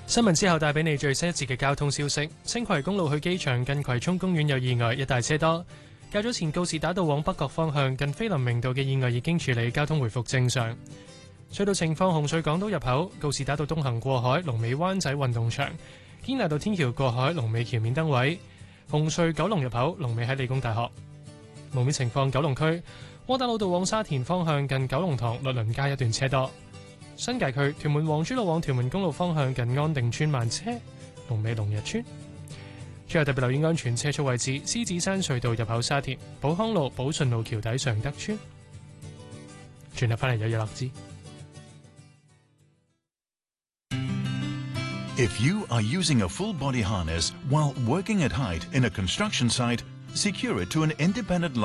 新聞之後帶俾你最新一節嘅交通消息。青葵公路去機場近葵涌公園有意外，一大車多。較早前告士打道往北角方向近菲林明道嘅意外已經處理，交通回復正常。隧道情況：紅隧港島入口告士打道東行過海，龍尾灣仔運動場；堅拿道天橋過海，龍尾橋面燈位。紅隧九龍入口龍尾喺理工大學。路面情況：九龍區窩打老道往沙田方向近九龍塘律倫街一段車多。新界區屯門皇珠路往屯門公路方向近安定村慢車，龍尾龍日村。最後特別留意安全車速位置：獅子山隧道入口沙田、寶康路、寶順路橋底尚德村。轉頭翻嚟有嘢立知。 If you are using a full body harness while working at height in a construction site, secure it to an independent